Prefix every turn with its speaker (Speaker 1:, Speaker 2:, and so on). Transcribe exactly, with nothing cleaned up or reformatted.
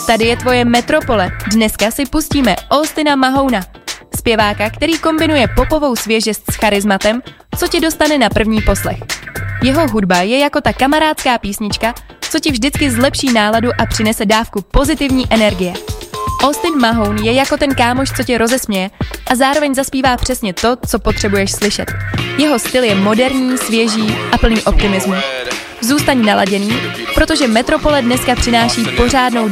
Speaker 1: Tady je tvoje metropole. Dneska si pustíme Austina Mahouna, zpěváka, který kombinuje popovou svěžest s charizmatem, co tě dostane na první poslech. Jeho hudba je jako ta kamarádská písnička, co ti vždycky zlepší náladu a přinese dávku pozitivní energie. Austin Mahoun je jako ten kámoš, co tě rozesměje a zároveň zaspívá přesně to, co potřebuješ slyšet. Jeho styl je moderní, svěží a plný optimismu. Zůstaň naladěný, protože Metropole dneska přináší pořádnou